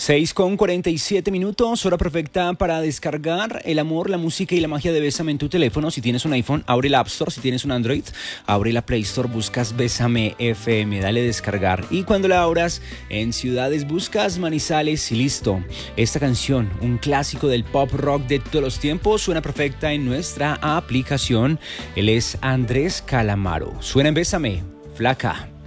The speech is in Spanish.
6:47, hora perfecta para descargar el amor, la música y la magia de Bésame en tu teléfono. Si tienes un iPhone, abre la App Store. Si tienes un Android, abre la Play Store, buscas Bésame FM, dale descargar. Y cuando la abras, en ciudades buscas Manizales y listo. Esta canción, un clásico del pop rock de todos los tiempos, suena perfecta en nuestra aplicación. Él es Andrés Calamaro. Suena en Bésame, flaca.